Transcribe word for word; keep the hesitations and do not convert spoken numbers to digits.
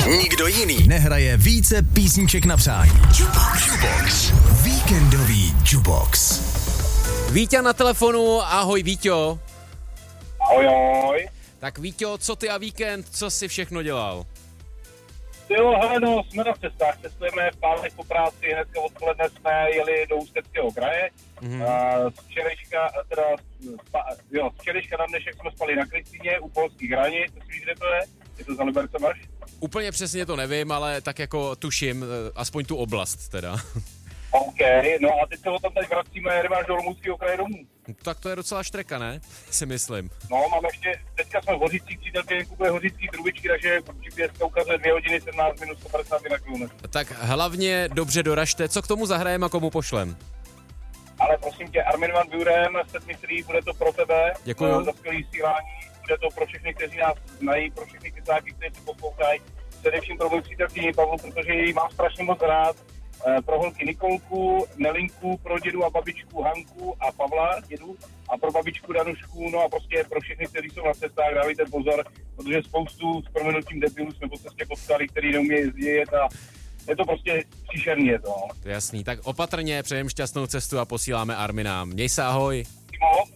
Nikdo jiný nehraje více písniček na přání. Jukebox. Jukebox. Víkendový Jukebox. Vítě na telefonu, ahoj Víťo. Ahoj, ahoj. Tak Víťo, co ty a víkend, co jsi všechno dělal? Jo, hele, no, jsme na cestách, cestujeme v pátek po práci, hnedka odpoledne jsme jeli do Ústeckého kraje. Mm-hmm. Uh, z včerejška, teda, spa, jo, z včerejška na dnešek jsme spali na Kristýně u polských hranic, co si víš, kde to je? Je to za Liberce marš? Úplně přesně to nevím, ale tak jako tuším, aspoň tu oblast teda. OK, no a teď se ho tam tady vracíme, jdeme až do Olomouckého kraje domů. Tak to je docela štreka, ne? Si myslím. No, máme ještě, teďka jsme v Hořicích, přítelkyně kupuje hořický trubičky, takže G P S ukazuje dvě hodiny, sedmnáct minut, sto padesát na kilometr. Tak hlavně dobře doražte, co k tomu zahrajeme a komu pošlem? Ale prosím tě, Armin van Buuren, Set Me Free, bude to pro tebe. Děkuju. Za skvělý vysílání, bude to pro všechny, kteří nás znají, pro všechny kysáky, kteří si poslouchají. Především pro moji přítelkyni Pavlu, protože ji mám strašně moc rád. Pro holky Nikolku, Nelinku, pro dědu a babičku Hanku a Pavla, dědu, a pro babičku Danušku, no a prostě pro všechny, kteří jsou na cestách, dávejte pozor, protože spoustu s proměnutím debilů jsme po cestě potkali, který neumějí jezdit a je to prostě příšerný, je to. Jasný, tak opatrně, přejem šťastnou cestu a posíláme Armina. Měj se, ahoj. Timo,